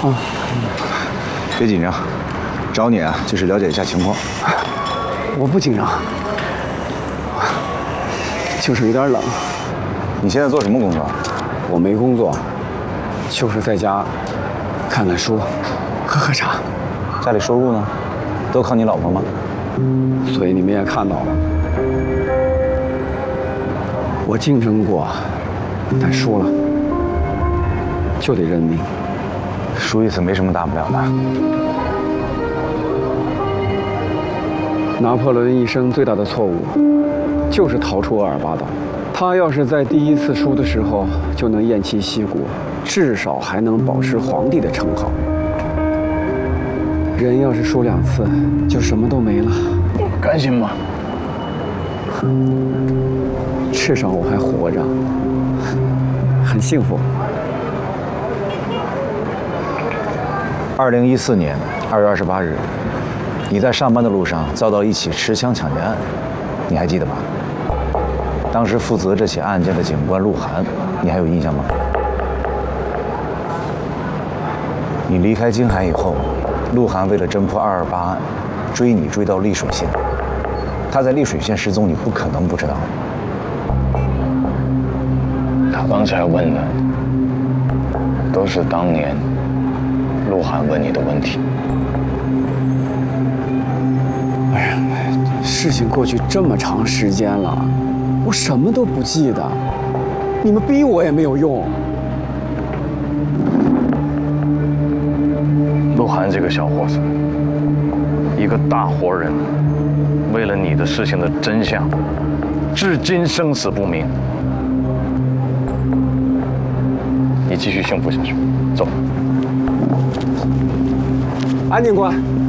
啊， 别紧张，找你啊，就是了解一下情况。 我不紧张，就是有点冷。 你现在做什么工作？ 我没工作，就是在家看看书，喝喝茶。 家里收入呢？都靠你老婆吗？ 所以你们也看到了，我竞争过，但输了，就得认命。 输一次没什么大不了的。 拿破仑一生最大的错误，就是逃出厄尔巴岛。他要是在第一次输的时候就能偃旗息鼓，至少还能保持皇帝的称号。人要是输2次，就什么都没了。 甘心吗？ 至少我还活着，很幸福。 2014年2月28日，你在上班的路上遭到一起持枪抢劫案，你还记得吧？当时负责这起案件的警官鹿晗，你还有印象吗？你离开京海以后，鹿晗为了侦破228案，追你追到丽水县。他在丽水县失踪，你不可能不知道。 他刚才问的都是当年鹿晗问你的问题。 哎呀，事情过去这么长时间了，我什么都不记得，你们逼我也没有用。 鹿晗这个小伙子，一个大活人，为了你的事情的真相，至今生死不明。你继续幸福下去，走。 安警官。